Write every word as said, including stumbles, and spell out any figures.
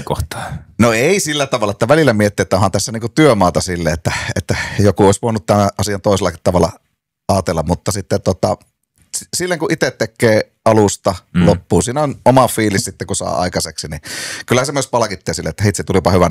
kohtaa? No ei sillä tavalla, että välillä miettii, että onhan tässä niinku työmaata sille, että, että joku olisi voinut tämän asian toisella tavalla ajatella, mutta sitten tota, silleen kun itse tekee alusta mm. loppuun, siinä on oma fiilis sitten kun saa aikaiseksi, niin kyllä se myös palkitsee sille, että hei, se tulipa hyvä